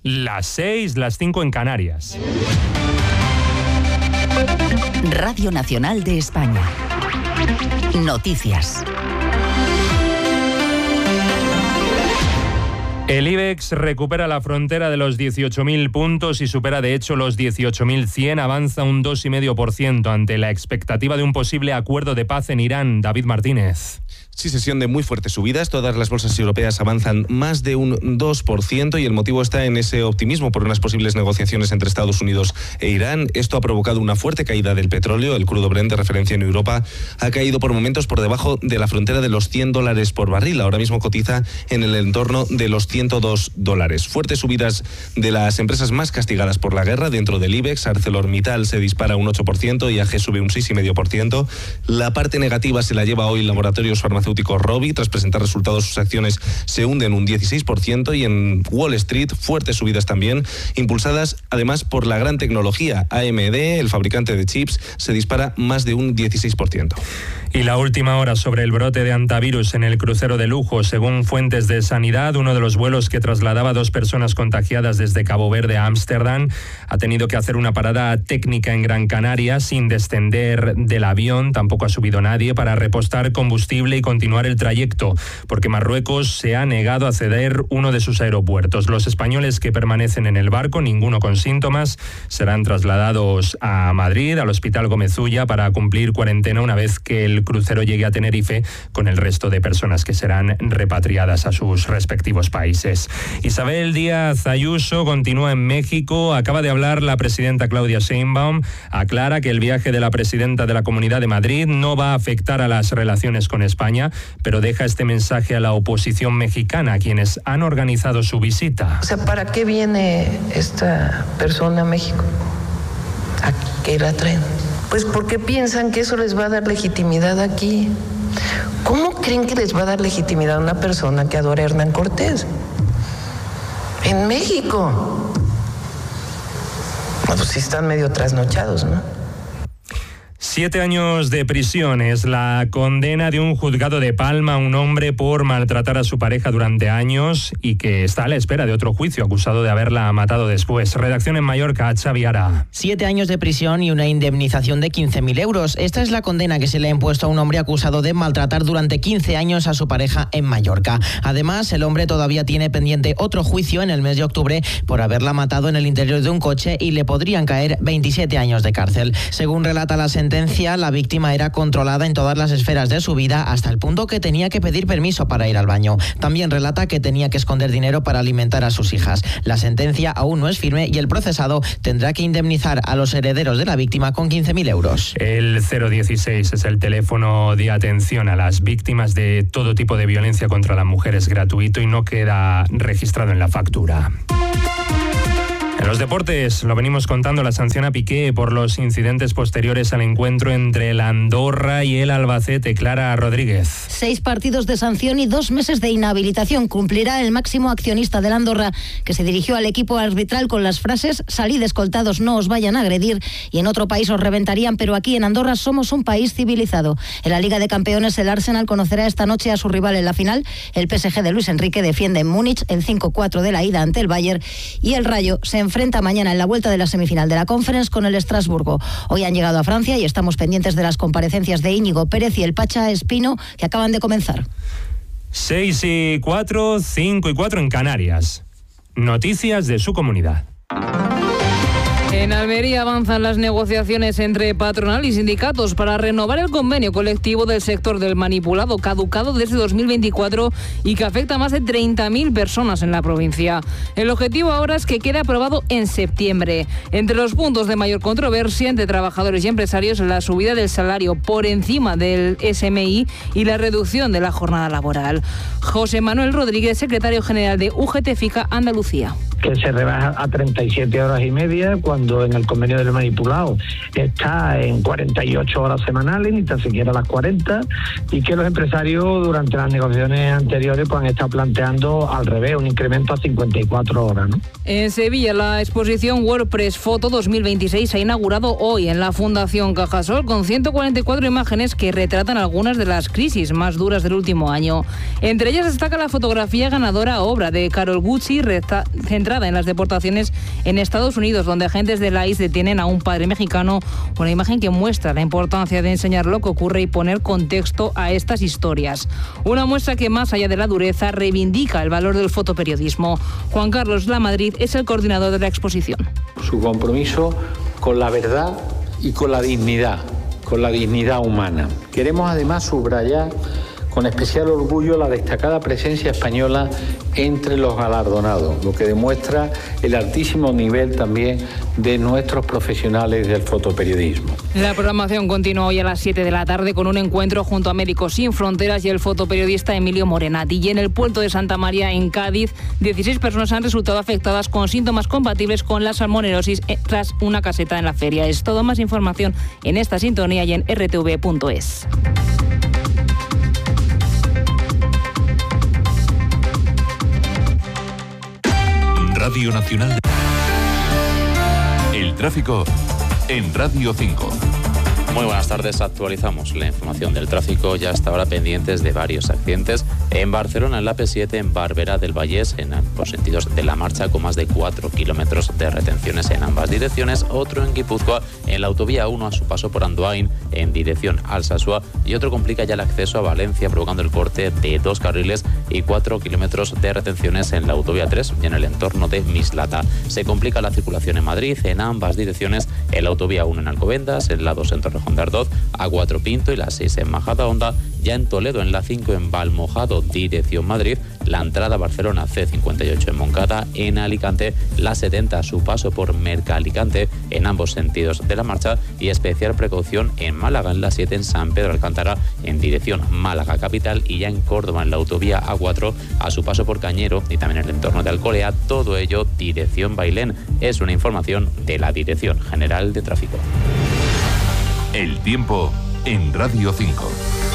las 6, las 5 en Canarias. Radio Nacional de España. Noticias. El IBEX recupera la frontera de los 18.000 puntos y supera de hecho los 18.100, avanza un 2,5% ante la expectativa de un posible acuerdo de paz en Irán. David Martínez. Sí, sesión de muy fuertes subidas. Todas las bolsas europeas avanzan más de un 2% y el motivo está en ese optimismo por unas posibles negociaciones entre Estados Unidos e Irán. Esto ha provocado una fuerte caída del petróleo. El crudo Brent de referencia en Europa ha caído por momentos por debajo de la frontera de los $100 por barril. Ahora mismo cotiza en el entorno de los $102. Fuertes subidas de las empresas más castigadas por la guerra dentro del IBEX. ArcelorMittal se dispara un 8%, IAG sube un 6,5%. La parte negativa se la lleva hoy Laboratorios Farmacéuticos Rovi. Tras presentar resultados, sus acciones se hunden un 16% y en Wall Street fuertes subidas también, impulsadas además por la gran tecnología. AMD, el fabricante de chips, se dispara más de un 16%. Y la última hora sobre el brote de hantavirus en el crucero de lujo. Según fuentes de sanidad, uno de los vuelos que trasladaba a 2 personas contagiadas desde Cabo Verde a Ámsterdam ha tenido que hacer una parada técnica en Gran Canaria sin descender del avión. Tampoco ha subido nadie para repostar combustible y continuar el trayecto, porque Marruecos se ha negado a ceder uno de sus aeropuertos. Los españoles que permanecen en el barco, ninguno con síntomas, serán trasladados a Madrid, al Hospital Gómez Ulla, para cumplir cuarentena una vez que el crucero llegue a Tenerife, con el resto de personas que serán repatriadas a sus respectivos países. Isabel Díaz Ayuso continúa en México. Acaba de hablar la presidenta Claudia Sheinbaum. Aclara que el viaje de la presidenta de la Comunidad de Madrid no va a afectar a las relaciones con España, pero deja este mensaje a la oposición mexicana, quienes han organizado su visita. O sea, ¿para qué viene esta persona a México? ¿A qué la traen? Pues porque piensan que eso les va a dar legitimidad aquí. ¿Cómo creen que les va a dar legitimidad a una persona que adora a Hernán Cortés? En México. Pues sí están medio trasnochados, ¿no? 7 años de prisión es la condena de un juzgado de Palma a un hombre por maltratar a su pareja durante años y que está a la espera de otro juicio, acusado de haberla matado después. Redacción en Mallorca, Xavi Ara. 7 años de prisión y una indemnización de 15.000 euros. Esta es la condena que se le ha impuesto a un hombre acusado de maltratar durante 15 años a su pareja en Mallorca. Además, el hombre todavía tiene pendiente otro juicio en el mes de octubre por haberla matado en el interior de un coche y le podrían caer 27 años de cárcel. Según relata la sentencia, la víctima era controlada en todas las esferas de su vida hasta el punto que tenía que pedir permiso para ir al baño. También relata que tenía que esconder dinero para alimentar a sus hijas. La sentencia aún no es firme y el procesado tendrá que indemnizar a los herederos de la víctima con 15.000 euros. El 016 es el teléfono de atención a las víctimas de todo tipo de violencia contra las mujeres, gratuito y no queda registrado en la factura. En los deportes, lo venimos contando, la sanción a Piqué por los incidentes posteriores al encuentro entre el Andorra y el Albacete. Clara Rodríguez. 6 partidos de sanción y 2 meses de inhabilitación cumplirá el máximo accionista del Andorra, que se dirigió al equipo arbitral con las frases: salid escoltados, no os vayan a agredir, y en otro país os reventarían, pero aquí en Andorra somos un país civilizado. En la Liga de Campeones, el Arsenal conocerá esta noche a su rival en la final. El PSG de Luis Enrique defiende en Múnich el 5-4 de la ida ante el Bayern, y el Rayo se enfrenta mañana en la vuelta de la semifinal de la Conference con el Estrasburgo. Hoy han llegado a Francia y estamos pendientes de las comparecencias de Íñigo Pérez y el Pacha Espino, que acaban de comenzar. 6:04, 5:04 en Canarias. Noticias de su comunidad. En Almería avanzan las negociaciones entre patronal y sindicatos para renovar el convenio colectivo del sector del manipulado, caducado desde 2024 y que afecta a más de 30.000 personas en la provincia. El objetivo ahora es que quede aprobado en septiembre. Entre los puntos de mayor controversia entre trabajadores y empresarios, la subida del salario por encima del SMI y la reducción de la jornada laboral. José Manuel Rodríguez, secretario general de UGT-FICA Andalucía. Que se rebaja a 37 horas y media, cuando en el convenio del manipulado está en 48 horas semanales, ni tan siquiera las 40, y que los empresarios durante las negociaciones anteriores pues han estado planteando al revés, un incremento a 54 horas, ¿no? En Sevilla, la exposición WordPress Foto 2026 se ha inaugurado hoy en la Fundación Cajasol con 144 imágenes que retratan algunas de las crisis más duras del último año. Entre ellas destaca la fotografía ganadora, obra de Carol Gucci, centrada centrada en las deportaciones en Estados Unidos, donde agentes de la ICE detienen a un padre mexicano. Una imagen que muestra la importancia de enseñar lo que ocurre y poner contexto a estas historias. Una muestra que, más allá de la dureza, reivindica el valor del fotoperiodismo. Juan Carlos Lamadrid es el coordinador de la exposición. Su compromiso con la verdad y con la dignidad humana. Queremos además subrayar con especial orgullo la destacada presencia española entre los galardonados, lo que demuestra el altísimo nivel también de nuestros profesionales del fotoperiodismo. La programación continúa hoy a las 7 de la tarde con un encuentro junto a Médicos Sin Fronteras y el fotoperiodista Emilio Morenati. Y en el puerto de Santa María, en Cádiz, 16 personas han resultado afectadas con síntomas compatibles con la salmonelosis tras una caseta en la feria. Es todo. Más información en esta sintonía y en rtv.es. Radio Nacional. El tráfico en Radio 5. Muy buenas tardes, actualizamos la información del tráfico. Ya hasta ahora pendientes de varios accidentes en Barcelona, en la P7, en Barberá del Vallès, en ambos sentidos de la marcha, con más de 4 kilómetros de retenciones en ambas direcciones. Otro en Guipúzcoa, en la autovía 1 a su paso por Andoain, en dirección Alsasua, y otro complica ya el acceso a Valencia, provocando el corte de 2 carriles y 4 kilómetros de retenciones en la autovía 3 y en el entorno de Mislata. Se complica la circulación en Madrid, en ambas direcciones, en la autovía 1 en Alcobendas, el lado centro de Ardoz, A4 Pinto y la 6 en Majadahonda. Ya en Toledo, en la 5 en Valmojado, dirección Madrid, la entrada a Barcelona C58 en Moncada, en Alicante, la 70 a su paso por Mercalicante, en ambos sentidos de la marcha, y especial precaución en Málaga, en la 7 en San Pedro Alcántara, en dirección Málaga capital, y ya en Córdoba, en la autovía A4 a su paso por Cañero y también en el entorno de Alcolea, todo ello dirección Bailén. Es una información de la Dirección General de Tráfico. El tiempo en Radio 5.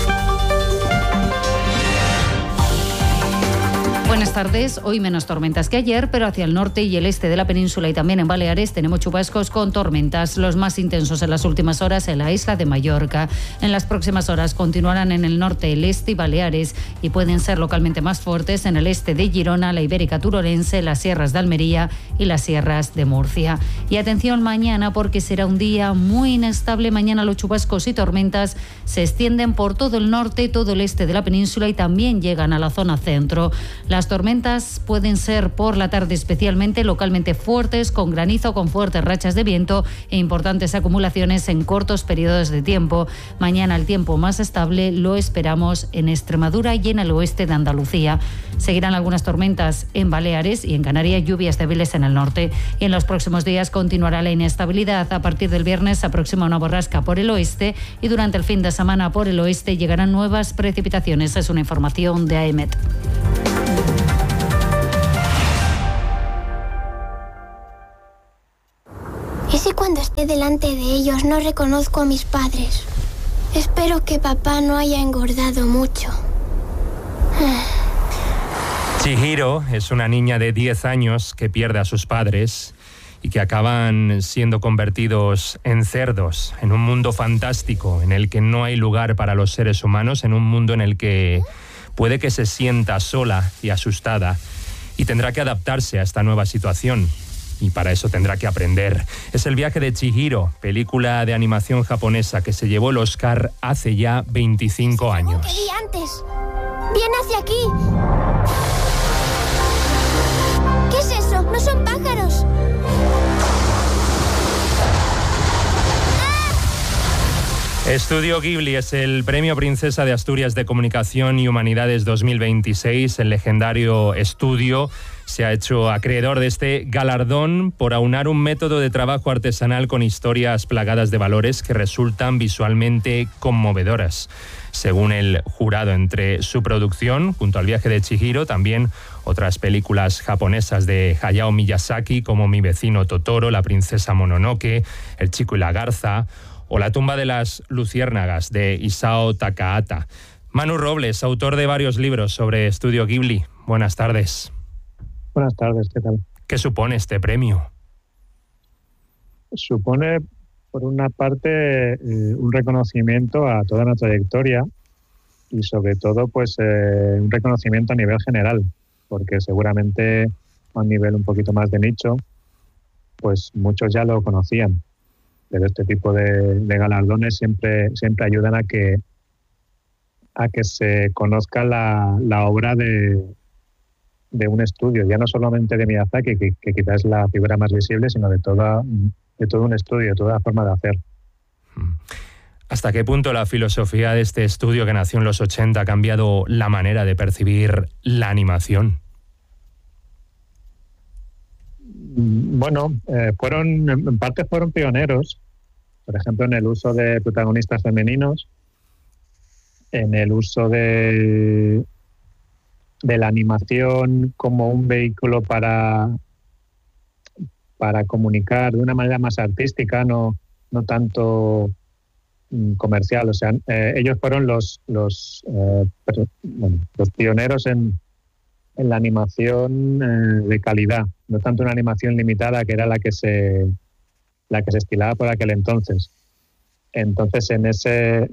Buenas tardes. Hoy menos tormentas que ayer, pero hacia el norte y el este de la península y también en Baleares tenemos chubascos con tormentas, los más intensos en las últimas horas en la isla de Mallorca. En las próximas horas continuarán en el norte, el este y Baleares, y pueden ser localmente más fuertes en el este de Girona, la Ibérica Turorense, las sierras de Almería y las sierras de Murcia. Y atención mañana, porque será un día muy inestable. Mañana los chubascos y tormentas se extienden por todo el norte, todo el este de la península y también llegan a la zona centro. Las tormentas pueden ser por la tarde especialmente localmente fuertes, con granizo, con fuertes rachas de viento e importantes acumulaciones en cortos periodos de tiempo. Mañana el tiempo más estable lo esperamos en Extremadura y en el oeste de Andalucía. Seguirán algunas tormentas en Baleares y en Canarias, lluvias débiles en el norte. Y en los próximos días continuará la inestabilidad. A partir del viernes se aproxima una borrasca por el oeste y durante el fin de semana por el oeste llegarán nuevas precipitaciones. Es una información de AEMET. ¿Y si cuando esté delante de ellos no reconozco a mis padres? Espero que papá no haya engordado mucho. Chihiro es una niña de 10 años que pierde a sus padres y que acaban siendo convertidos en cerdos, en un mundo fantástico en el que no hay lugar para los seres humanos, en un mundo en el que puede que se sienta sola y asustada y tendrá que adaptarse a esta nueva situación. Y para eso tendrá que aprender. Es el viaje de Chihiro, película de animación japonesa que se llevó el Oscar hace ya 25 años. ¿Qué vi antes? ¡Viene hacia aquí! ¿Qué es eso? ¡No son pájaros! Estudio Ghibli es el Premio Princesa de Asturias de Comunicación y Humanidades 2026. El legendario estudio se ha hecho acreedor de este galardón por aunar un método de trabajo artesanal con historias plagadas de valores que resultan visualmente conmovedoras. Según el jurado, entre su producción, junto al viaje de Chihiro, también otras películas japonesas de Hayao Miyazaki, como Mi vecino Totoro, La princesa Mononoke, El chico y la garza, o La tumba de las luciérnagas, de Isao Takahata. Manu Robles, autor de varios libros sobre Estudio Ghibli. Buenas tardes. Buenas tardes, ¿qué tal? ¿Qué supone este premio? Supone, por una parte, un reconocimiento a toda una trayectoria y, sobre todo, pues un reconocimiento a nivel general, porque seguramente a un nivel un poquito más de nicho, pues muchos ya lo conocían. Pero este tipo de galardones siempre ayudan a que se conozca la obra de un estudio, ya no solamente de Miyazaki, que quizás es la figura más visible, sino de todo un estudio, de toda la forma de hacer. ¿Hasta qué punto la filosofía de este estudio que nació en los 80 ha cambiado la manera de percibir la animación? Bueno, en parte fueron pioneros, por ejemplo, en el uso de protagonistas femeninos, en el uso de la animación como un vehículo para comunicar de una manera más artística, no tanto comercial. O sea, ellos fueron los pioneros en la animación de calidad, no tanto una animación limitada, que era la que se estilaba por aquel entonces. Entonces, en ese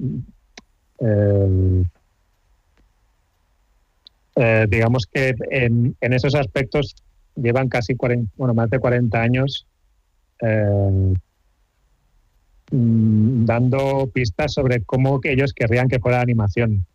digamos que en esos aspectos llevan más de 40 años dando pistas sobre cómo que ellos querrían que fuera la animación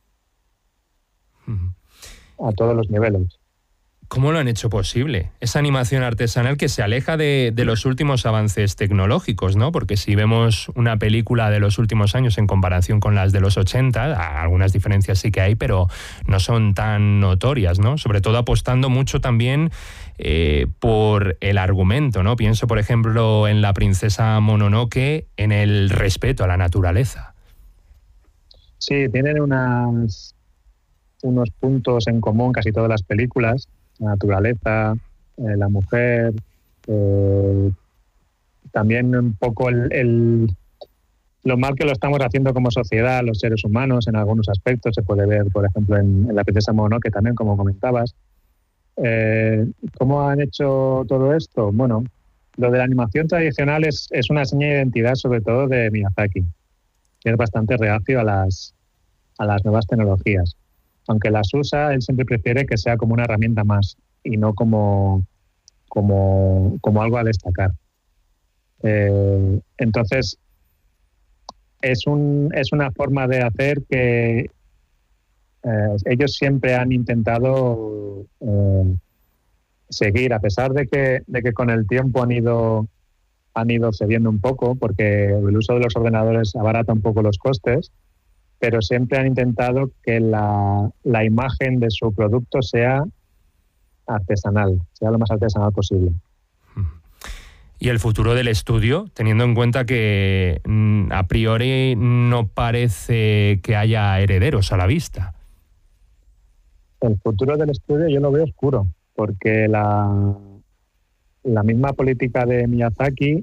a todos los niveles. ¿Cómo lo han hecho posible? Esa animación artesanal que se aleja de los últimos avances tecnológicos, ¿no? Porque si vemos una película de los últimos años en comparación con las de los 80, algunas diferencias sí que hay, pero no son tan notorias, ¿no? Sobre todo apostando mucho también por el argumento, ¿no? Pienso, por ejemplo, en La princesa Mononoke, en el respeto a la naturaleza. Sí, tienen unos puntos en común casi todas las películas. La naturaleza, la mujer, también un poco lo mal que lo estamos haciendo como sociedad, los seres humanos en algunos aspectos. Se puede ver, por ejemplo, en La princesa Mononoke también, como comentabas. ¿Cómo han hecho todo esto? Bueno, lo de la animación tradicional es una seña de identidad, sobre todo de Miyazaki, que es bastante reacio a las nuevas tecnologías. Aunque las usa, él siempre prefiere que sea como una herramienta más y no como algo a destacar. Entonces, es una forma de hacer que ellos siempre han intentado seguir, a pesar de que con el tiempo han ido cediendo un poco, porque el uso de los ordenadores abarata un poco los costes, pero siempre han intentado que la imagen de su producto sea artesanal, sea lo más artesanal posible. ¿Y el futuro del estudio, teniendo en cuenta que a priori no parece que haya herederos a la vista? El futuro del estudio yo lo veo oscuro, porque la misma política de Miyazaki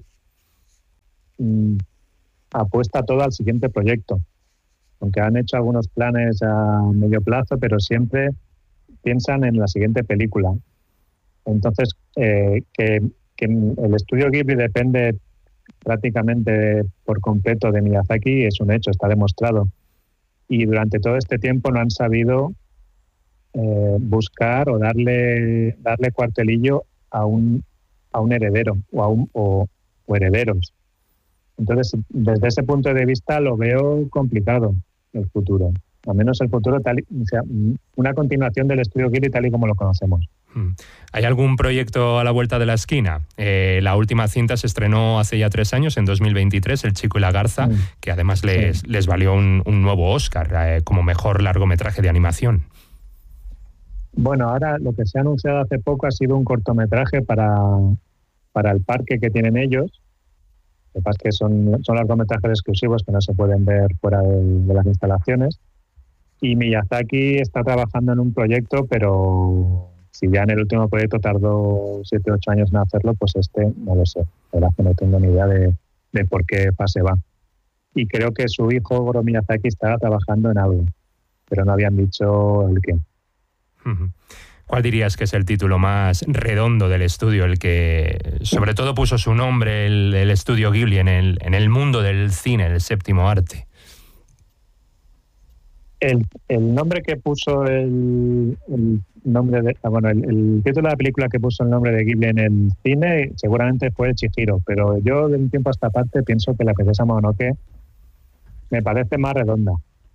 apuesta todo al siguiente proyecto. Aunque han hecho algunos planes a medio plazo, pero siempre piensan en la siguiente película. Entonces, que el estudio Ghibli depende prácticamente por completo de Miyazaki es un hecho, está demostrado. Y durante todo este tiempo no han sabido buscar o darle cuartelillo a un heredero o herederos. Entonces, desde ese punto de vista lo veo complicado el futuro. Al menos el futuro, una continuación del estudio Ghibli tal y como lo conocemos. ¿Hay algún proyecto a la vuelta de la esquina? La última cinta se estrenó hace ya 3 años, en 2023, El chico y la garza, que además les valió un nuevo Oscar como mejor largometraje de animación. Bueno, ahora lo que se ha anunciado hace poco ha sido un cortometraje para el parque que tienen ellos. Lo que pasa es que son largometrajes exclusivos que no se pueden ver fuera de las instalaciones. Y Miyazaki está trabajando en un proyecto, pero si ya en el último proyecto tardó 7 u 8 años en hacerlo, pues no lo sé. La verdad es que no tengo ni idea de por qué fase va. Y creo que su hijo, Goro Miyazaki, estaba trabajando en algo, pero no habían dicho el qué. ¿Cuál dirías que es el título más redondo del estudio, el que sobre todo puso su nombre el estudio Ghibli en el mundo del cine, el séptimo arte? El nombre que puso el nombre de... Bueno, el título de la película que puso el nombre de Ghibli en el cine seguramente fue Chihiro, pero yo de un tiempo a esta parte pienso que La princesa Mononoke me parece más redonda.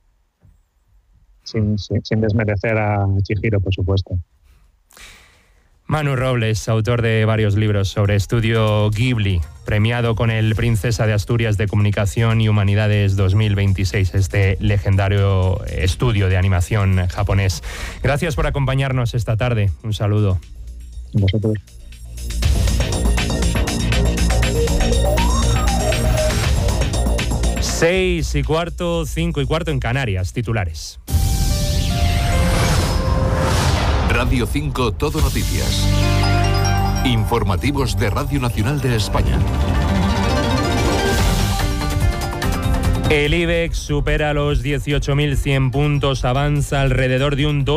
Sin desmerecer a Chihiro, por supuesto. Manu Robles, autor de varios libros sobre estudio Ghibli, premiado con el Princesa de Asturias de Comunicación y Humanidades 2026, este legendario estudio de animación japonés. Gracias por acompañarnos esta tarde. Un saludo. Vosotros. Seis y cuarto, 5 y cuarto en Canarias. Titulares. Radio 5 Todo Noticias. Informativos de Radio Nacional de España. El IBEX supera los 18.100 puntos, avanza alrededor de un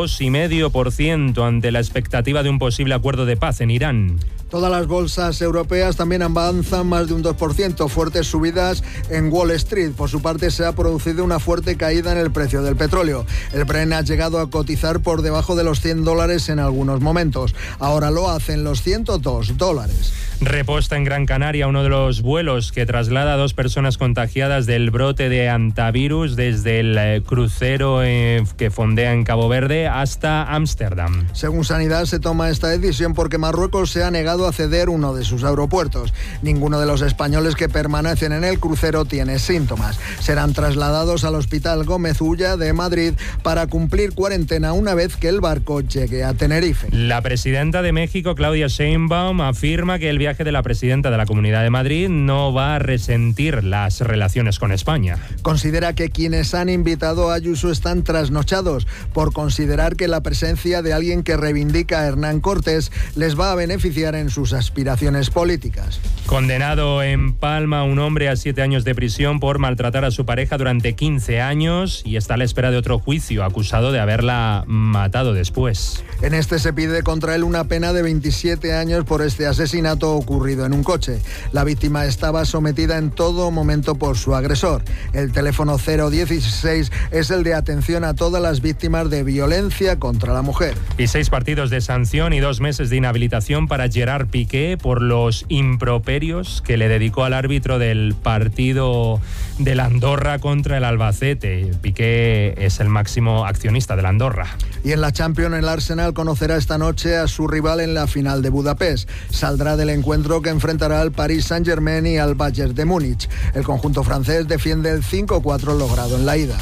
2,5% ante la expectativa de un posible acuerdo de paz en Irán. Todas las bolsas europeas también avanzan más de un 2%, fuertes subidas en Wall Street. Por su parte, se ha producido una fuerte caída en el precio del petróleo. El Brent ha llegado a cotizar por debajo de los $100 en algunos momentos. Ahora lo hace en los $102. Reposta en Gran Canaria uno de los vuelos que traslada a 2 personas contagiadas del brote de hantavirus desde el crucero que fondea en Cabo Verde hasta Ámsterdam. Según Sanidad, se toma esta decisión porque Marruecos se ha negado a ceder uno de sus aeropuertos. Ninguno de los españoles que permanecen en el crucero tiene síntomas. Serán trasladados al Hospital Gómez Ulla de Madrid para cumplir cuarentena una vez que el barco llegue a Tenerife. La presidenta de México, Claudia Sheinbaum, afirma que el viaje de la presidenta de la Comunidad de Madrid no va a resentir las relaciones con España. Considera que quienes han invitado a Ayuso están trasnochados por considerar que la presencia de alguien que reivindica a Hernán Cortés les va a beneficiar en sus aspiraciones políticas. Condenado en Palma un hombre a 7 años de prisión por maltratar a su pareja durante 15 años y está a la espera de otro juicio, acusado de haberla matado después. En este se pide contra él una pena de 27 años por este asesinato ocurrido en un coche. La víctima estaba sometida en todo momento por su agresor. El teléfono 016 es el de atención a todas las víctimas de violencia contra la mujer. Y 6 partidos de sanción y 2 meses de inhabilitación para Gerard Piqué por los improperios que le dedicó al árbitro del partido del Andorra contra el Albacete. Piqué es el máximo accionista del Andorra. Y en la Champions, el Arsenal conocerá esta noche a su rival en la final de Budapest. Saldrá del encuentro que enfrentará al Paris Saint-Germain y al Bayern de Múnich. El conjunto francés defiende el 5-4 logrado en la ida.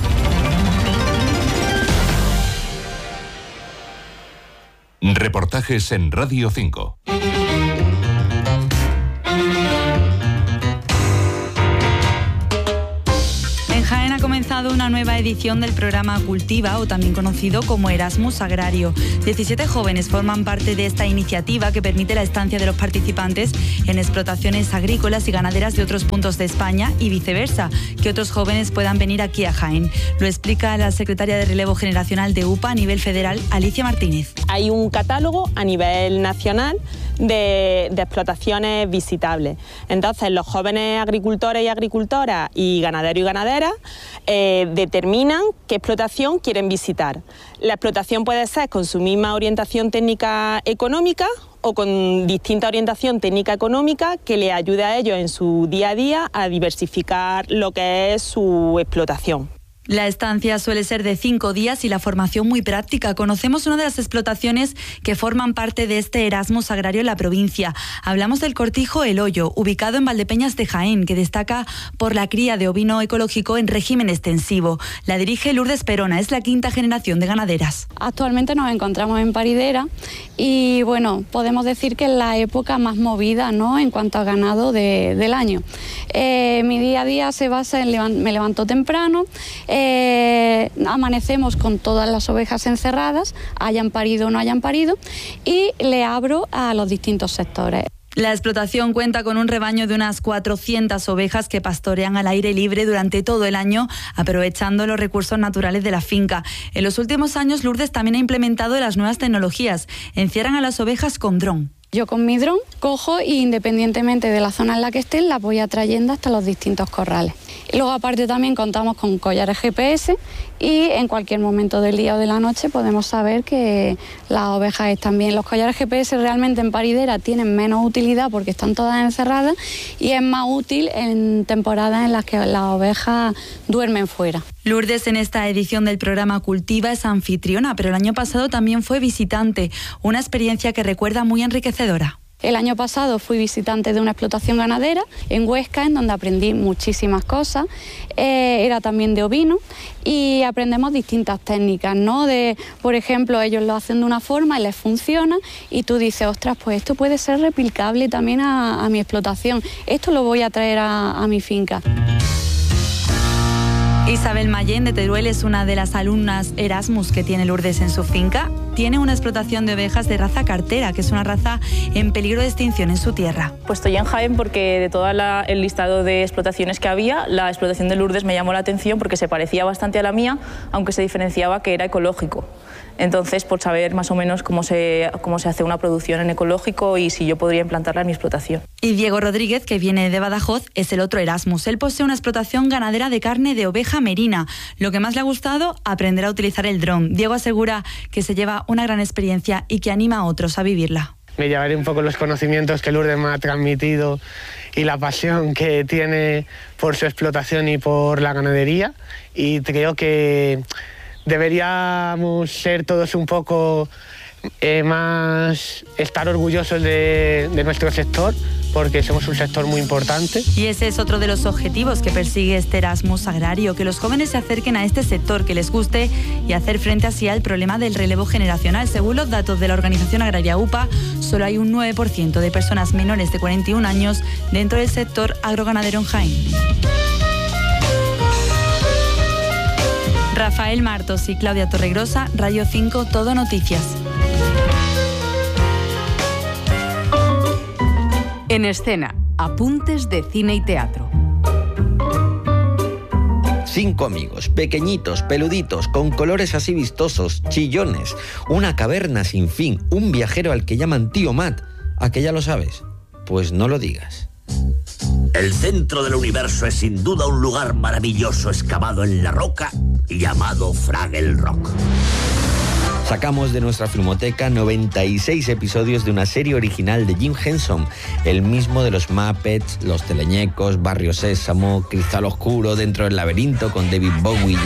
Reportajes en Radio 5. Jaén ha comenzado una nueva edición del programa Cultiva, o también conocido como Erasmus Agrario. 17 jóvenes forman parte de esta iniciativa que permite la estancia de los participantes en explotaciones agrícolas y ganaderas de otros puntos de España y viceversa, que otros jóvenes puedan venir aquí a Jaén. Lo explica la secretaria de Relevo Generacional de UPA a nivel federal, Alicia Martínez. Hay un catálogo a nivel nacional de explotaciones visitables. Entonces, los jóvenes agricultores y agricultoras y ganaderos y ganaderas determinan qué explotación quieren visitar. La explotación puede ser con su misma orientación técnica económica o con distinta orientación técnica económica que le ayude a ellos en su día a día a diversificar lo que es su explotación. La estancia suele ser de 5 días y la formación muy práctica. Conocemos una de las explotaciones que forman parte de este Erasmus Agrario en la provincia. Hablamos del cortijo El Hoyo, ubicado en Valdepeñas de Jaén, que destaca por la cría de ovino ecológico en régimen extensivo. La dirige Lourdes Perona, es la 5ª generación de ganaderas. Actualmente nos encontramos en paridera y bueno, podemos decir que es la época más movida, ¿no?, en cuanto a ganado del año. Mi día a día se basa en me levanto temprano, amanecemos con todas las ovejas encerradas, hayan parido o no hayan parido, y le abro a los distintos sectores. La explotación cuenta con un rebaño de unas 400 ovejas que pastorean al aire libre durante todo el año, aprovechando los recursos naturales de la finca. En los últimos años, Lourdes también ha implementado las nuevas tecnologías. Encierran a las ovejas con dron. Yo con mi dron cojo y independientemente de la zona en la que estén, las voy atrayendo hasta los distintos corrales. Y luego aparte también contamos con collares GPS y en cualquier momento del día o de la noche podemos saber que las ovejas están bien. Los collares GPS realmente en paridera tienen menos utilidad porque están todas encerradas y es más útil en temporadas en las que las ovejas duermen fuera. Lourdes en esta edición del programa Cultiva es anfitriona, pero el año pasado también fue visitante, una experiencia que recuerda muy enriquecedora. El año pasado fui visitante de una explotación ganadera en Huesca, en donde aprendí muchísimas cosas. Era también de ovino y aprendemos distintas técnicas, ¿no? Por ejemplo, ellos lo hacen de una forma y les funciona y tú dices, ostras, pues esto puede ser replicable también a mi explotación. Esto lo voy a traer a mi finca. Isabel Mayén de Teruel es una de las alumnas Erasmus que tiene Lourdes en su finca. Tiene una explotación de ovejas de raza cartera, que es una raza en peligro de extinción en su tierra. Pues estoy en Jaén porque de todo el listado de explotaciones que había, la explotación de Lourdes me llamó la atención porque se parecía bastante a la mía, aunque se diferenciaba que era ecológico. Entonces, por saber más o menos cómo se hace una producción en ecológico y si yo podría implantarla en mi explotación. Y Diego Rodríguez, que viene de Badajoz, es el otro Erasmus. Él posee una explotación ganadera de carne de oveja merina. Lo que más le ha gustado, aprender a utilizar el dron. Diego asegura que se lleva una gran experiencia y que anima a otros a vivirla. Me llevaré un poco los conocimientos que Lourdes me ha transmitido y la pasión que tiene por su explotación y por la ganadería, y creo que deberíamos ser todos un poco más, estar orgullosos de nuestro sector, porque somos un sector muy importante. Y ese es otro de los objetivos que persigue este Erasmus agrario, que los jóvenes se acerquen a este sector, que les guste y hacer frente así al problema del relevo generacional. Según los datos de la organización agraria UPA, solo hay un 9% de personas menores de 41 años dentro del sector agroganadero en Jaén. Rafael Martos y Claudia Torregrosa, Radio 5, Todo Noticias. En escena, apuntes de cine y teatro. 5 amigos, pequeñitos, peluditos, con colores así vistosos, chillones, una caverna sin fin, un viajero al que llaman Tío Matt. ¿A que ya lo sabes? Pues no lo digas. El centro del universo es sin duda un lugar maravilloso excavado en la roca y llamado Fraggle Rock. Sacamos de nuestra filmoteca 96 episodios de una serie original de Jim Henson, el mismo de los Muppets, Los Teleñecos, Barrio Sésamo, Cristal Oscuro, Dentro del Laberinto con David Bowie.